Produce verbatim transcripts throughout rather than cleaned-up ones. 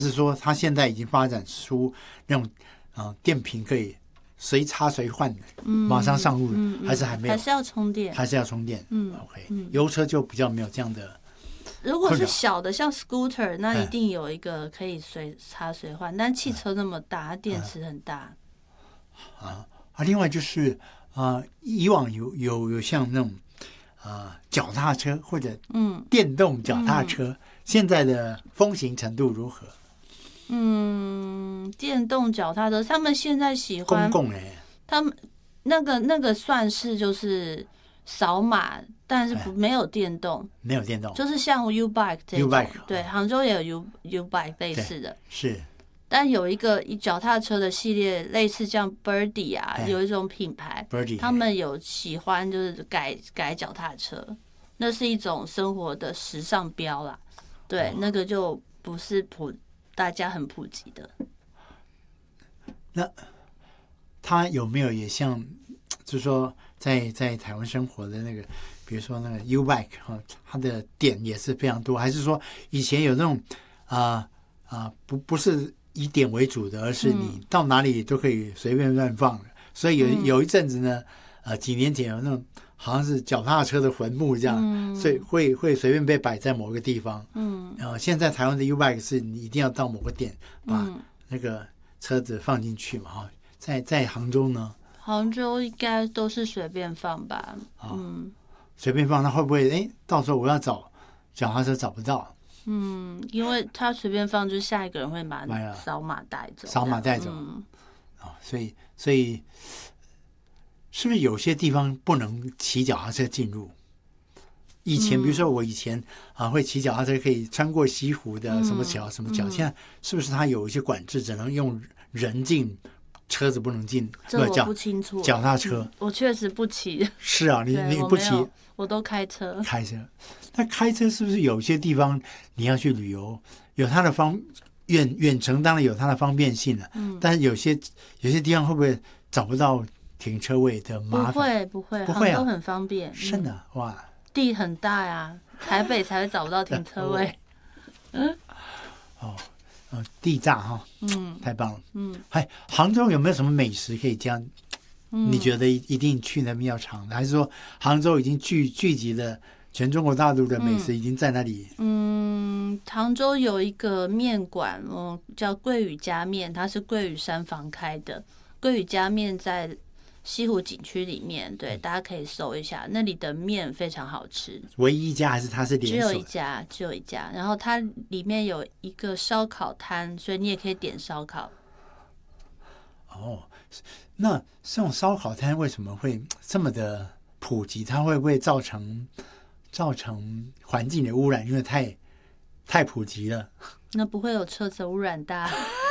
是说它现在已经发展出那种啊、呃、电瓶可以随插随换的，嗯、马上上路的、嗯嗯，还是还没有？ 还是要充电？ 还是要充电？ 嗯 ，OK，、 嗯、 油车就比较没有这样的。 如果是小的像 scooter， 那一定有一个可以随插随换，但汽车那么大，它电池很大。 啊啊！另外就是啊、呃，以往有有有像那种啊脚踏车或者嗯电动脚踏车、嗯，现在的风行程度如何？ 嗯，电动脚踏车，他们现在喜欢公共哎， 他们那个那个算是就是扫码，但是不没有电动， 没有电动， 就是像 U Bike 这种 ，U-Bike 对，杭州也有 U U Bike 类似的， 是。 但有一个脚踏车的系列，类似像 Birdy 啊，有一种品牌， Birdy 他们有喜欢就是改改脚踏车，那是一种生活的时尚标啦。对，哦、那个就不是普大家很普及的。 那他有没有也像，就是说在在台湾生活的那个，比如说那个 U Bike 哈，它的点也是非常多，还是说以前有那种啊啊、呃呃、不不是以点为主的，而是你到哪里都可以随便乱放的、嗯、所以有有一阵子呢，呃，几年前有那种好像是脚踏车的坟墓这样，嗯、所以会会随便被摆在某个地方。嗯，然后现在台湾的 U-Bike 是你一定要到某个点把那个车子放进去嘛，哈。在在杭州呢？ 杭州应该都是随便放吧。 嗯，随便放，那会不会哎，到时候我要找脚踏车找不到？ 嗯，因为他随便放，就是下一个人会把扫码带走， 扫码带走。嗯，哦，所以所以是不是有些地方不能骑脚踏车进入？以前、嗯、比如说我以前啊会骑脚踏车可以穿过西湖的什么桥、嗯、什么桥、嗯，现在是不是它有一些管制，只能用人进？车子不能进， 这我不清楚。 脚踏车， 嗯、我确实不骑。 是啊，你你不骑， 我, 我都开车。 开车，那开车是不是有些地方你要去旅游，有它的方远远程当然有它的方便性了、啊，嗯，但是有些有些地方会不会找不到停车位的麻烦？ 不会不会， 不会啊， 都很方便。 是的、嗯，哇， 地很大呀，台北才会找不到停车位。嗯， 哦。呃，地炸哈，嗯，太棒了，嗯，还杭州有没有什么美食可以这样？嗯、你觉得一定去那边要尝的，还是说杭州已经聚聚集了全中国大陆的美食，已经在那里？ 嗯，嗯杭州有一个面馆，嗯，叫桂语家面，它是桂语山房开的。桂语家面在西湖景区里面，对，大家可以搜一下，那里的面非常好吃。 唯一一家还是它是连锁？ 只有一家，只有一家。然后它里面有一个烧烤摊，所以你也可以点烧烤。 哦，那这种烧烤摊为什么会这么的普及？它会不会造成造成环境的污染？因为太太普及了。 那不会有车子污染的。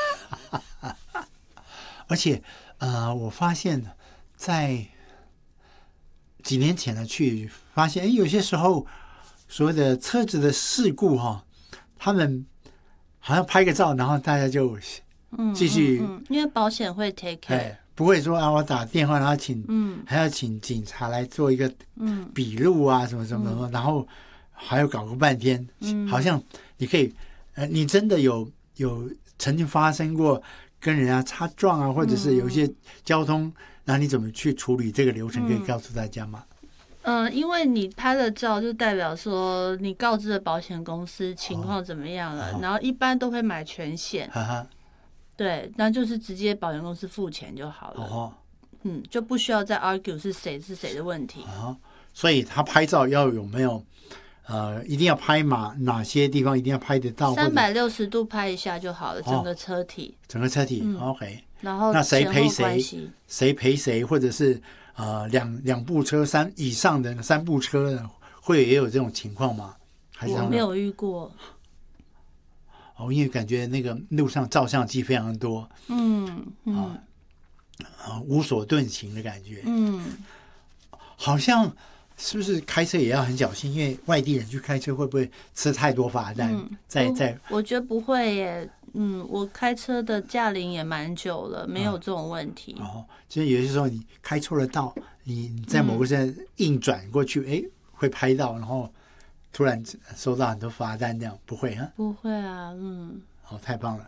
而且，呃，我发现。在几年前呢，去发现，哎，有些时候所谓的车子的事故哈、哦，他们好像拍个照，然后大家就继续， 嗯嗯嗯、因为保险会 take care， 哎，不会说啊，我打电话，然后请，嗯，还要请警察来做一个笔录啊，什么什么什么，然后还要搞个半天，嗯、好像你可以，呃，你真的有有曾经发生过跟人家擦撞啊，或者是有一些交通。那你怎么去处理这个流程？可以告诉大家吗？ 嗯、呃，因为你拍了照，就代表说你告知了保险公司情况怎么样了，哦、然后一般都会买全险。哈对，那就是直接保险公司付钱就好了。哦，嗯，就不需要再 argue 是谁是谁的问题。 哦，所以他拍照要有没有？呃，一定要拍嘛？哪些地方一定要拍得到？ 三百六十度拍一下就好了，整个车体。 哦、整个车体、嗯、，OK。 然后那谁陪谁？谁陪谁？或者是呃两两部车三以上的三部车的，会也有这种情况吗？还是我没有遇过。 哦，因为感觉那个路上照相机非常多，嗯嗯、啊啊，无所遁形的感觉，嗯，好像是不是开车也要很小心？因为外地人去开车会不会吃太多罚单？嗯、在在， 我觉得不会耶。嗯，我开车的驾龄也蛮久了，没有这种问题。 啊、哦，就是有些时候你开错了道，你你在某个站硬转过去，哎、嗯，会拍到，然后突然收到很多罚单，这样不会啊？ 不会啊，嗯。 哦，太棒了。